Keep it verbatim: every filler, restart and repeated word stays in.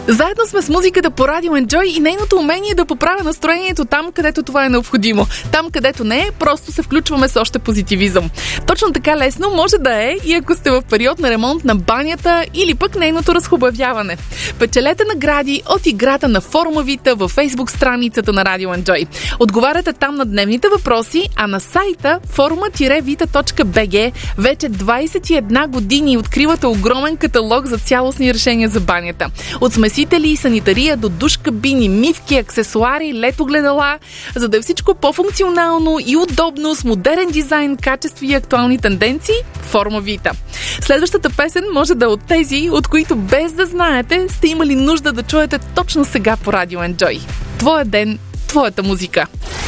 Заедно сме с музиката по Радио Enjoy и нейното умение да поправя настроението там, където това е необходимо. Там, където не е, просто се включваме с още позитивизъм. Точно така лесно може да е и ако сте в период на ремонт на банята или пък нейното разхубавяване. Печелете награди от играта на Формавита във Фейсбук страницата на Радио Enjoy. Отговаряте там на дневните въпроси, а на сайта форума вита точка би джи вече двайсет и една години откривате огромен каталог за цялостни решения за банята. От смесители и санитария до душ кабини, мивки, аксесуари, летогледала, за да е всичко по-функционално и удобно, с модерен дизайн, качество и актуални тенденции, Форма Вита. Следващата песен може да е от тези, от които без да знаете, сте имали нужда да чуете точно сега по Радио Enjoy. Твоя ден, твоята музика.